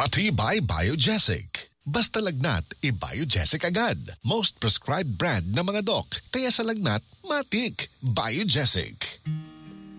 Brought to you by Biogesic. Basta lagnat, i-Biogesic agad. Most prescribed brand ng mga doc. Kaya sa lagnat, matik. Biogesic.